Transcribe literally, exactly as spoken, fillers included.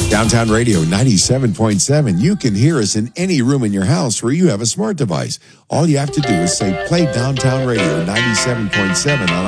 Downtown Radio ninety-seven point seven. You can hear us in any room in your house where you have a smart device. All you have to do is say, play Downtown Radio ninety-seven point seven on